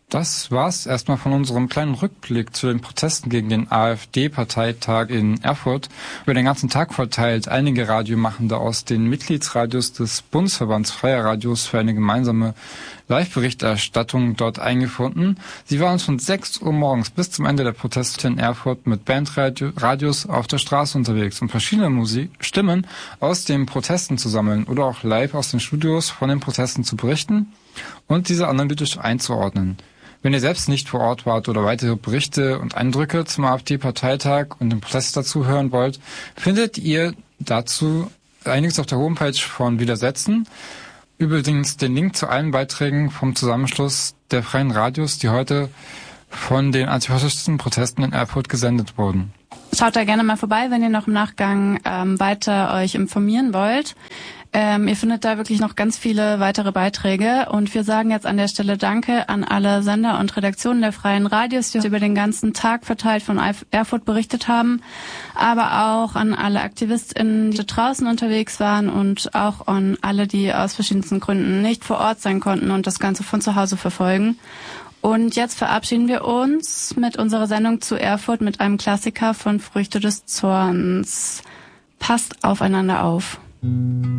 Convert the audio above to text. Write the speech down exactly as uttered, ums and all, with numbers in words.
Das war's erstmal von unserem kleinen Rückblick zu den Protesten gegen den AfD-Parteitag in Erfurt. Über den ganzen Tag verteilt einige Radiomachende aus den Mitgliedsradios des Bundesverbands Freier Radios für eine gemeinsame Live-Berichterstattung dort eingefunden. Sie waren von sechs Uhr morgens bis zum Ende der Proteste in Erfurt mit Bandradios auf der Straße unterwegs, um verschiedene Musik Stimmen aus den Protesten zu sammeln oder auch live aus den Studios von den Protesten zu berichten und diese analytisch einzuordnen. Wenn ihr selbst nicht vor Ort wart oder weitere Berichte und Eindrücke zum AfD-Parteitag und den Protest dazu hören wollt, findet ihr dazu einiges auf der Homepage von Widersetzen. Übrigens den Link zu allen Beiträgen vom Zusammenschluss der Freien Radios, die heute von den antifaschistischen Protesten in Erfurt gesendet wurden. Schaut da gerne mal vorbei, wenn ihr noch im Nachgang ähm, weiter euch informieren wollt. Ähm, ihr findet da wirklich noch ganz viele weitere Beiträge und wir sagen jetzt an der Stelle Danke an alle Sender und Redaktionen der Freien Radios, die über den ganzen Tag verteilt von Erfurt berichtet haben, aber auch an alle AktivistInnen, die draußen unterwegs waren und auch an alle, die aus verschiedensten Gründen nicht vor Ort sein konnten und das Ganze von zu Hause verfolgen. Und jetzt verabschieden wir uns mit unserer Sendung zu Erfurt mit einem Klassiker von Früchte des Zorns. Passt aufeinander auf.